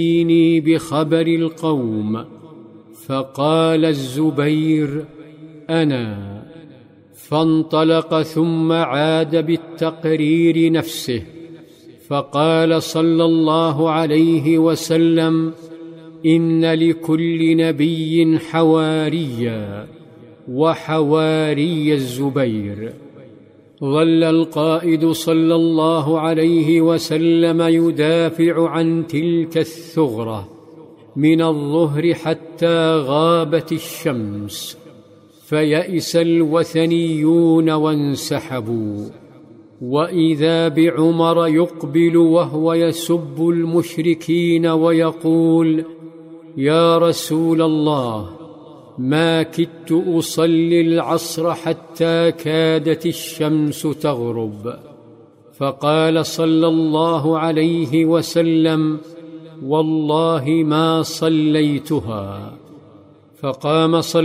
بخبر القوم. فقال الزبير: أنا. فانطلق ثم عاد بالتقرير نفسه، فقال صلى الله عليه وسلم: إن لكل نبي حواريا، وحواري الزبير. ظل القائد صلى الله عليه وسلم يدافع عن تلك الثغرة من الظهر حتى غابت الشمس، فيئس الوثنيون وانسحبوا. وإذا بعمر يقبل وهو يسب المشركين ويقول: يا رسول الله، ما كدت أصلي العصر حتى كادت الشمس تغرب. فقال صلى الله عليه وسلم: والله ما صليتها. فقام